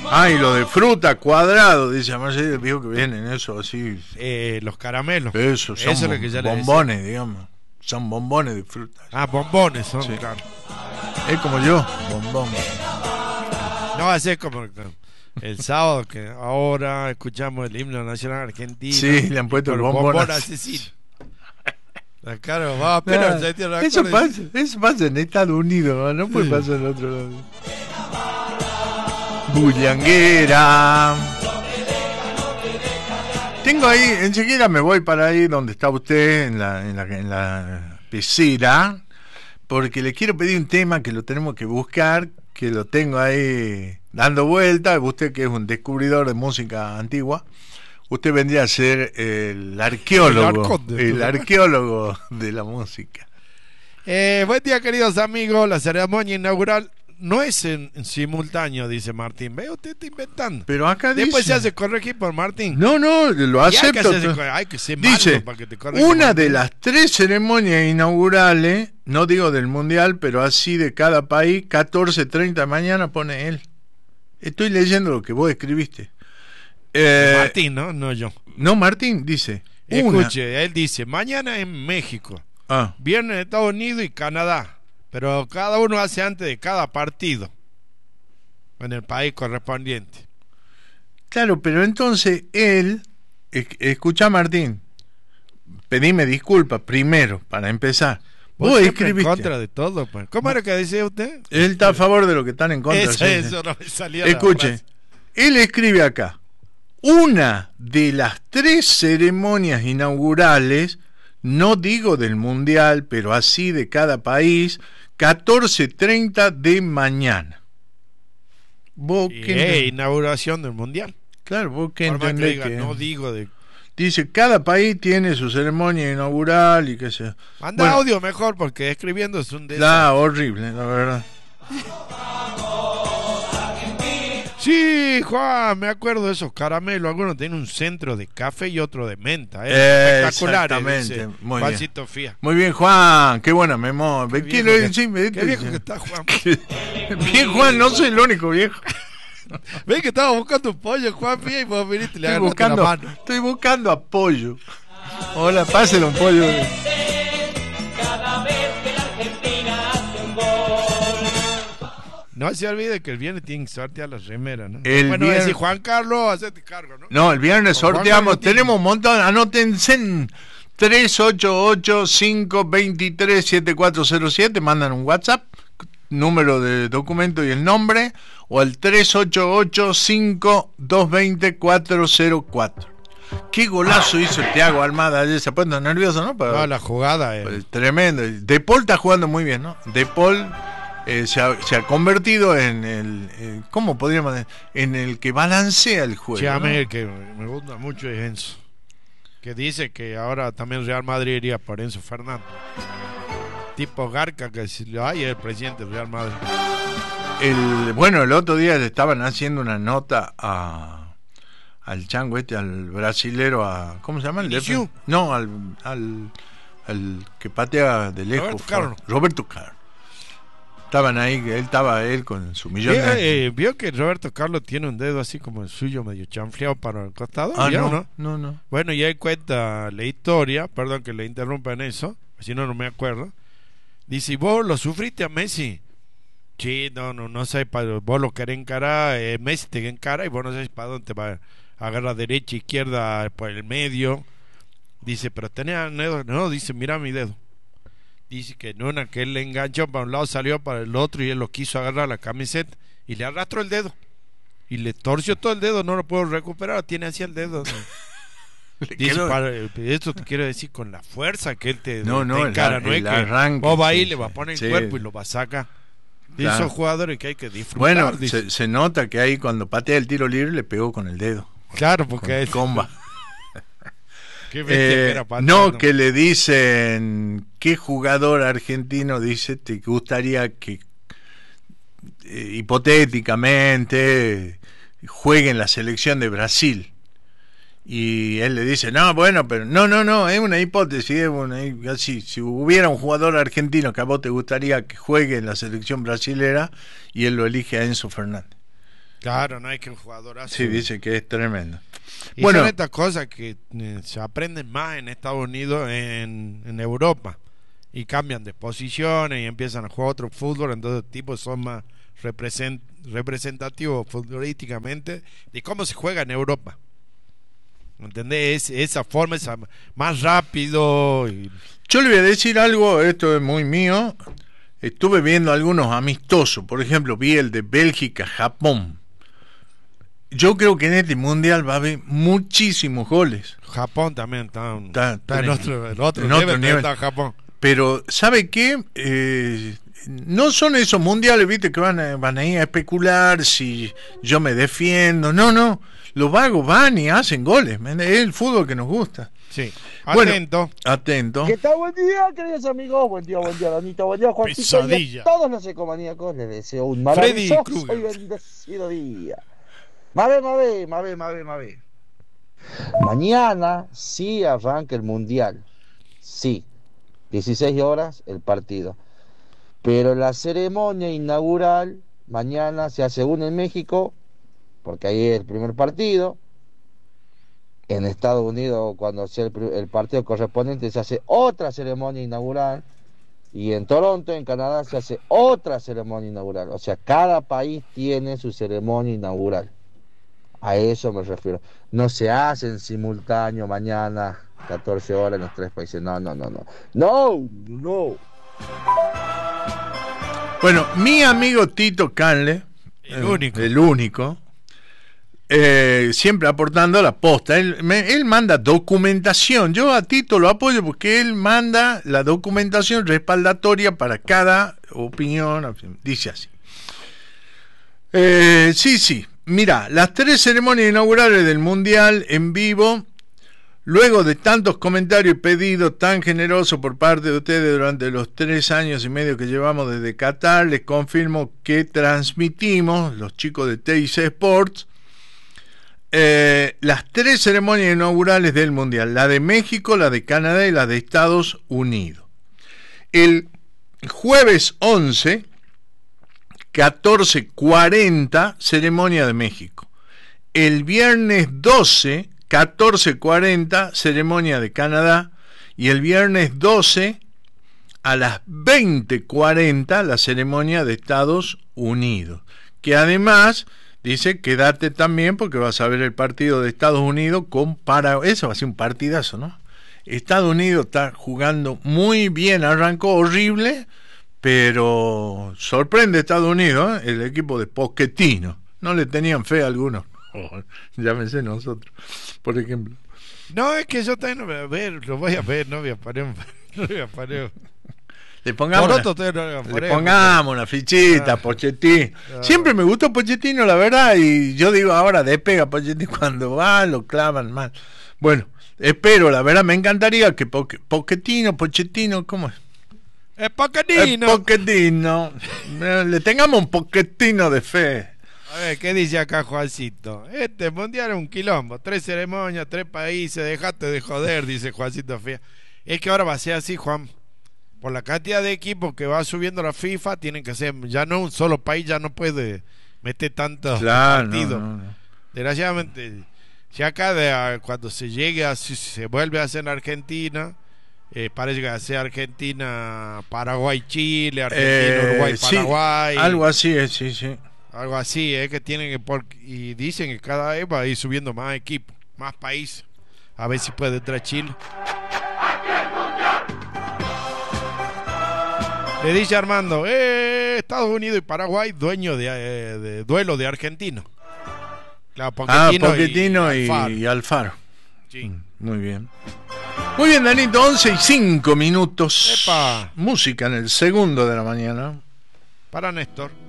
Ah, y lo de fruta, cuadrado, dice Mercedes, vio que vienen eso así. Los caramelos. Eso es son lo que ya le bombones, digamos. Son bombones de fruta. Ah, bombones son, sí. Claro. Es como yo, bombón. No, así como el sábado que ahora escuchamos el himno nacional argentino. Sí, le han puesto el bombón asesino. Claro, va, pero no, eso pasa en Estados Unidos, no puede pasar en otro lado. Bullanguera. Tengo ahí, enseguida me voy para ahí donde está usted, en la pecera, porque le quiero pedir un tema que lo tenemos que buscar, que lo tengo ahí dando vuelta. Usted que es un descubridor de música antigua, usted vendría a ser el arqueólogo, el arqueólogo de la música. Buen día, queridos amigos. La ceremonia inaugural no es en simultáneo, dice Martín. Ve, usted está inventando. Pero acá después dice... se hace corregir por Martín. No, lo acepto. Hay que ser dice, malo para que te corrija una Martín. de las 3 ceremonias inaugurales, no digo del mundial, pero así de cada país, 14:30 de mañana, pone él. Estoy leyendo lo que vos escribiste. Martín, ¿no? No yo. No, Martín dice. Escuche, él dice, mañana en México, viernes en Estados Unidos y Canadá, pero cada uno hace antes de cada partido en el país correspondiente. Claro, pero entonces él, escucha Martín, pedime disculpas primero, para empezar. Vos escribiste en contra de todo, pues. ¿Cómo era que decía usted? Él está a favor de lo que están en contra. Eso no me salía. Escuche, él escribe acá: una de las 3 ceremonias inaugurales, no digo del mundial, pero así de cada país, 14:30 de mañana. ¿Vos qué inauguración del mundial? Claro, vos qué entendés que... No digo de... Dice, cada país tiene su ceremonia inaugural y qué sé. Manda audio mejor, porque escribiendo es un desastre. Horrible, la verdad. Sí, Juan, me acuerdo de esos caramelos. Algunos tienen un centro de café y otro de menta. Espectacular. Exactamente. Muy Juancito Fía. Muy bien, Juan. Qué buena memoria. Qué viejo que está, Juan. Bien, Juan, no soy el único viejo. Ven que estaba buscando un pollo, Juan Fía, y vos viniste y le agarraste la mano. Estoy buscando apoyo. Hola, páselo un pollo. No se olvide que el viernes tienen que sortear las remeras, ¿no? Viernes... Juan Carlos, hacete cargo, ¿no? No, el viernes sorteamos, tenemos un montón, anótense en 388-523-7407, mandan un WhatsApp, número de documento y el nombre, o al 388-522-404. Qué golazo hizo Thiago Almada ayer, se ha puesto nervioso, ¿no? No, la jugada es... Tremendo. De Paul está jugando muy bien, ¿no? De Paul... se ha convertido en el ¿cómo podríamos decir? En el que balancea el juego. Sí, a mí ¿no? el que me gusta mucho es Enzo, que dice que ahora también Real Madrid iría por Enzo Fernández, tipo Garca, que si lo hay es el presidente del Real Madrid. El otro día le estaban haciendo una nota al chango al brasilero, ¿cómo se llama? No, al que patea de lejos, Roberto Carlos. Estaban ahí, él con su millón de... ¿Vio que Roberto Carlos tiene un dedo así como el suyo, medio chanfleado para el costado? No. Bueno, y él cuenta la historia, perdón que le interrumpa en eso, si no me acuerdo. Dice, ¿y vos lo sufriste a Messi? Sí, no sé, vos lo querés encarar, Messi te encara y vos no sabés para dónde te va a agarrar, derecha, izquierda, por el medio. Dice, pero tenés el dedo. No, dice, mira mi dedo. Dice que en una que él le enganchó para un lado, salió para el otro y él lo quiso agarrar la camiseta y le arrastró el dedo y le torció todo el dedo, no lo puedo recuperar, tiene así el dedo. Dice, esto te quiero decir con la fuerza que él te encara, no es que vos va ahí, le va a poner el cuerpo y lo va a sacar. Claro. Esos jugadores que hay que disfrutar. Bueno, se nota que ahí cuando patea el tiro libre le pegó con el dedo. Claro, porque es comba. No, que le dicen, ¿qué jugador argentino dice te gustaría que hipotéticamente juegue en la selección de Brasil? Y él le dice, no, bueno, pero no, es una hipótesis, así, si hubiera un jugador argentino que a vos te gustaría que juegue en la selección brasilera, y él lo elige a Enzo Fernández. Claro, no hay que un jugadorazo. Sí, dice que es tremendo. Y Bueno, son estas cosas que se aprenden más en Estados Unidos, en Europa. Y cambian de posiciones y empiezan a jugar otro fútbol. Entonces, tipos son más representativos futbolísticamente de cómo se juega en Europa. ¿Entendés? Esa forma, más rápido. yo le voy a decir algo, esto es muy mío. Estuve viendo algunos amistosos, por ejemplo, vi el de Bélgica-Japón. Yo creo que en este mundial va a haber muchísimos goles. Japón también está Está en otro nivel. está Japón. Pero, ¿sabe qué? No son esos mundiales, viste, que van a ir a especular si yo me defiendo. No. Los vagos van y hacen goles. Es el fútbol que nos gusta. Sí. Bueno, atento. ¿Qué tal? Buen día, queridos amigos. Buen día, Danito. Buen día, Juancito. Pesadilla. Y a todos los ecomaníacos les deseo un Freddy maravilloso Krueger. y bendecido día. Mabe. Mañana sí arranca el mundial. Sí. 16 horas el partido. Pero la ceremonia inaugural mañana se hace una en México, porque ahí es el primer partido. En Estados Unidos, cuando sea el partido correspondiente, se hace otra ceremonia inaugural. Y en Toronto, en Canadá, se hace otra ceremonia inaugural. O sea, cada país tiene su ceremonia inaugural. A eso me refiero. No se hace en simultáneo mañana, 14 horas en los tres países. No. No. Bueno, mi amigo Tito Canle, el único, siempre aportando la posta. Él manda documentación. Yo a Tito lo apoyo porque él manda la documentación respaldatoria para cada opinión. Dice así. Sí. Mira, las 3 ceremonias inaugurales del Mundial en vivo, luego de tantos comentarios y pedidos tan generosos por parte de ustedes durante los 3 años y medio que llevamos desde Qatar, les confirmo que transmitimos, los chicos de TIC Sports, las 3 ceremonias inaugurales del Mundial, la de México, la de Canadá y la de Estados Unidos. El jueves 11, 14:40, ceremonia de México. El viernes 12, 14:40, ceremonia de Canadá. Y el viernes 12, a las 20:40, la ceremonia de Estados Unidos. Que además dice, quédate también porque vas a ver el partido de Estados Unidos con Paraguay. Eso va a ser un partidazo, ¿no? Estados Unidos está jugando muy bien, arrancó horrible, pero sorprende Estados Unidos, el equipo de Pochettino. No le tenían fe a algunos. Llámense nosotros, por ejemplo. No, es que yo también lo voy a ver, no voy a parar. Le pongamos una fichita, Pochettino. Siempre me gustó Pochettino, la verdad, y yo digo ahora despega Pochettino, cuando va lo clavan mal. Bueno, espero, la verdad, me encantaría que Pochettino, ¿cómo es? Pochettino. Le tengamos un Pochettino de fe. A ver, ¿qué dice acá Juancito? Este mundial es un quilombo, 3 ceremonias, 3 países, dejate de joder, dice Juancito Fía. Es que ahora va a ser así, Juan. Por la cantidad de equipos que va subiendo la FIFA, tienen que ser, ya no un solo país, ya no puede meter tantos partidos. No. Desgraciadamente, si acá cuando se llegue si se vuelve a hacer en Argentina, parece que va a ser Argentina, Paraguay, Chile, Argentina, Uruguay, Paraguay. Sí, algo así es, sí. Algo así, que tienen y dicen que cada vez va a ir subiendo más equipos, más países. A ver si puede entrar Chile. Le dice Armando, Estados Unidos y Paraguay, dueño de duelo de argentino. Claro, Pochettino y Alfaro. Sí. Muy bien. Muy bien, Danito, 11:05. Epa. Música en el segundo de la mañana. Para Néstor.